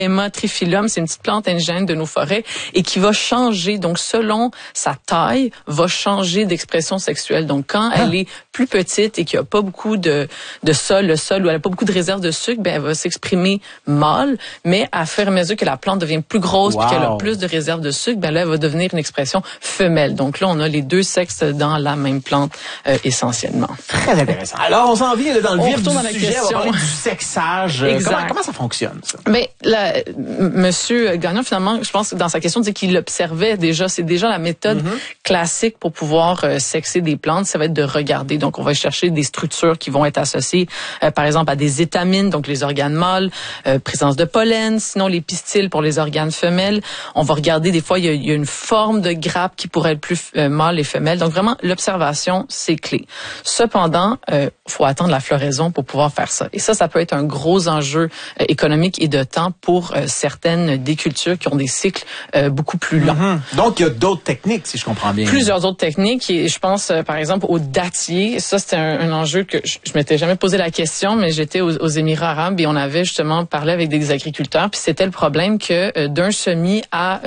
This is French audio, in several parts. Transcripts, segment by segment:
Triphyllum, c'est une petite plante indigène de nos forêts et qui va changer, donc selon sa taille, va changer d'expression sexuelle. Donc quand elle est plus petite et qu'il n'y a pas beaucoup de sol, le sol où elle n'a pas beaucoup de réserve de sucre, ben elle va s'exprimer mâle, mais à fur et à mesure que la plante devient plus grosse puis qu'elle a plus de réserve de sucre, ben là elle va devenir une expression femelle. Donc là on a les deux sexes dans la même plante essentiellement. Très intéressant. Alors on s'en vient là, dans le vif du sujet, on va parler du sexage. Comment ça fonctionne ça? Ben Monsieur Gagnon, finalement, je pense que dans sa question, dit qu'il observait déjà. C'est déjà la méthode classique pour pouvoir sexer des plantes. Ça va être de regarder. Donc, on va chercher des structures qui vont être associées, par exemple, à des étamines, donc les organes mâles, présence de pollen, sinon les pistils pour les organes femelles. On va regarder, des fois, il y a une forme de grappe qui pourrait être plus mâle et femelle. Donc, vraiment, l'observation, c'est clé. Cependant, faut attendre la floraison pour pouvoir faire ça. Et ça peut être un gros enjeu économique et de temps pour certaines des cultures qui ont des cycles beaucoup plus longs. Donc, il y a d'autres techniques, si je comprends bien. Plusieurs autres techniques. Et je pense, par exemple, au dattier. Ça, c'était un enjeu que je m'étais jamais posé la question, mais j'étais aux Émirats arabes et on avait justement parlé avec des agriculteurs. Puis c'était le problème que d'un semis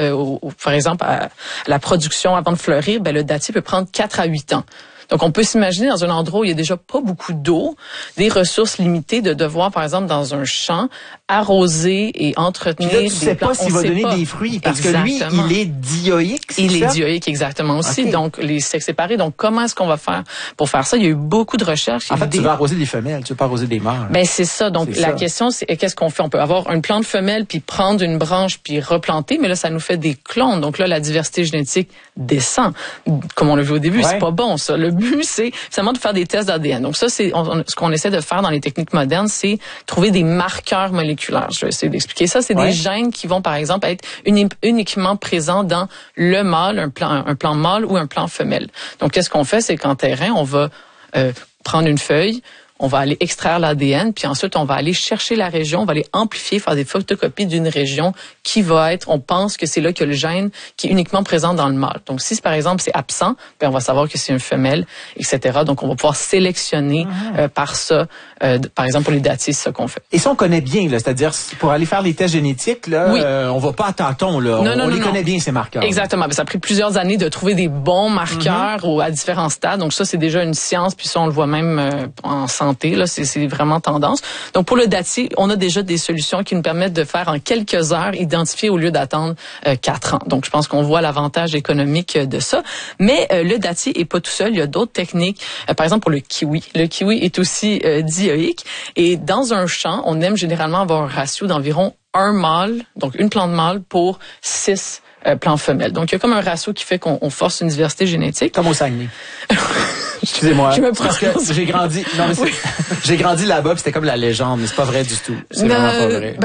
par exemple, à la production avant de fleurir, ben, le dattier peut prendre 4 à 8 ans. Donc, on peut s'imaginer dans un endroit où il y a déjà pas beaucoup d'eau, des ressources limitées, de devoir, par exemple, dans un champ, arroser et entretenir des plantes. Tu sais pas s'il va donner des fruits, parce que lui, il est dioïque, c'est ça? Il est dioïque, exactement aussi. Okay. Donc, les sexes séparés. Donc, comment est-ce qu'on va faire pour faire ça? Il y a eu beaucoup de recherches. En fait, tu veux arroser des femelles, tu veux pas arroser des mâles. Ben, c'est ça. Donc, la question, c'est qu'est-ce qu'on fait? On peut avoir une plante femelle, puis prendre une branche, puis replanter, mais là, ça nous fait des clones. Donc là, la diversité génétique descend. Comme on l'a vu au début, c'est pas bon, ça. Le but, c'est finalement de faire des tests d'ADN. Donc ça, c'est ce qu'on essaie de faire dans les techniques modernes, c'est trouver des marqueurs moléculaires. Je vais essayer d'expliquer ça. C'est des gènes qui vont, par exemple, être uniquement présents dans le mâle, un plant mâle ou un plant femelle. Donc, qu'est-ce qu'on fait? C'est qu'en terrain, on va prendre une feuille, on va aller extraire l'ADN, puis ensuite, on va aller chercher la région, on va aller amplifier, faire des photocopies d'une région qui va être, on pense que c'est là que le gène qui est uniquement présent dans le mâle. Donc, si par exemple, c'est absent, ben on va savoir que c'est une femelle, etc. Donc, on va pouvoir sélectionner par ça, par exemple, pour les dattiers, c'est ça qu'on fait. Et ça, on connaît bien, là, c'est-à-dire, pour aller faire les tests génétiques, là, on va pas à tâtons, là. On les connaît bien, ces marqueurs. Exactement. Ça a pris plusieurs années de trouver des bons marqueurs à différents stades. Donc, ça, c'est déjà une science, puis ça, on le voit même en santé. Là, c'est vraiment tendance. Donc, pour le dattier, on a déjà des solutions qui nous permettent de faire en quelques heures, identifier au lieu d'attendre 4 ans. Donc, je pense qu'on voit l'avantage économique de ça. Mais le dattier est pas tout seul. Il y a d'autres techniques. Par exemple, pour le kiwi. Le kiwi est aussi dioïque. Et dans un champ, on aime généralement avoir un ratio d'environ 1 mâle, donc une plante mâle pour 6 plants femelles. Donc, il y a comme un ratio qui fait qu'on force une diversité génétique. Comme au Saguenay. Excusez-moi. Parce que j'ai grandi. Non, mais j'ai grandi là-bas, puis c'était comme la légende, mais c'est pas vrai du tout. C'est vraiment pas vrai.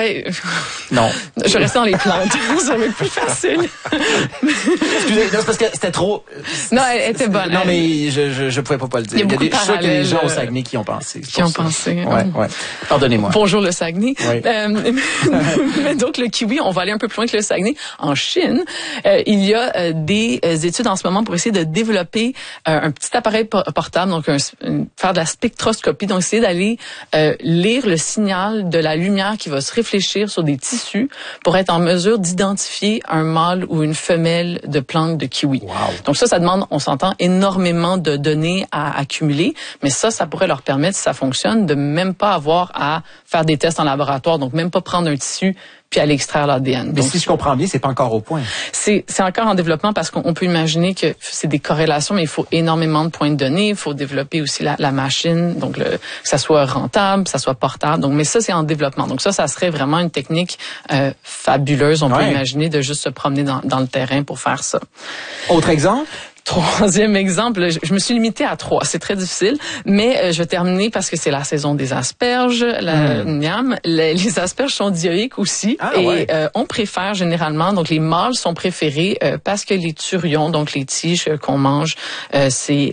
Non. Je restais dans les plantes. Ça va être plus facile. Excusez, non, c'est parce que c'était trop. Non, elle était bonne. Non, mais je pouvais pas le dire. Il y a des choses que les gens au Saguenay qui ont pensé. Ouais. Pardonnez-moi. Bonjour le Saguenay. Oui. Mais donc le kiwi, on va aller un peu plus loin que le Saguenay. En Chine, il y a des études en ce moment pour essayer de développer un petit appareil portable, donc faire de la spectroscopie, donc essayer d'aller lire le signal de la lumière qui va se réfléchir sur des tissus pour être en mesure d'identifier un mâle ou une femelle de plante de kiwi. Wow. Donc ça demande, on s'entend, énormément de données à accumuler, mais ça pourrait leur permettre, si ça fonctionne, de même pas avoir à faire des tests en laboratoire, donc même pas prendre un tissu puis aller extraire l'ADN. Mais si je comprends bien, c'est pas encore au point. C'est encore en développement parce qu'on peut imaginer que c'est des corrélations, mais il faut énormément de points de données. Il faut développer aussi la machine, donc que ça soit rentable, que ça soit portable. Donc, mais ça, c'est en développement. Donc ça serait vraiment une technique fabuleuse. On peut imaginer de juste se promener dans le terrain pour faire ça. Autre exemple? Troisième exemple, je me suis limitée à 3. C'est très difficile, mais je vais terminer parce que c'est la saison des asperges. Les asperges sont dioïques aussi on préfère généralement, donc les mâles sont préférés parce que les turions, donc les tiges qu'on mange, ça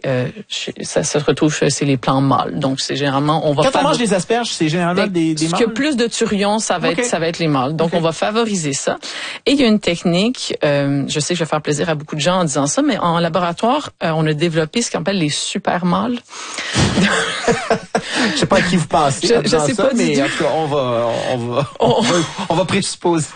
se retrouve chez les plants mâles. Donc c'est généralement Quand on mange des asperges, c'est généralement des mâles. Ce qui a plus de turions, ça va être les mâles. Donc on va favoriser ça. Et il y a une technique, je sais que je vais faire plaisir à beaucoup de gens en disant ça, mais en laboratoire laboratoire, on a développé ce qu'on appelle les super mâles. Je sais pas à qui vous pensez. Je sais pas, mais en tout cas, on va présupposer.